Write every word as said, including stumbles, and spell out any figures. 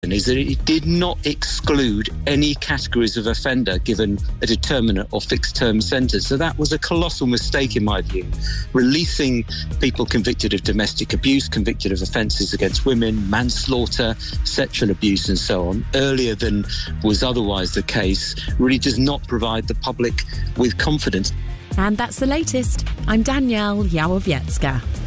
is that it did not exclude any categories of offender given a determinate or fixed term sentence. So that was a colossal mistake in my view. Releasing people convicted of domestic abuse, convicted of offences against women, manslaughter, sexual abuse and so on, earlier than was otherwise the case, really does not provide the public with confidence. And that's the latest. I'm Danielle Yawowiecka.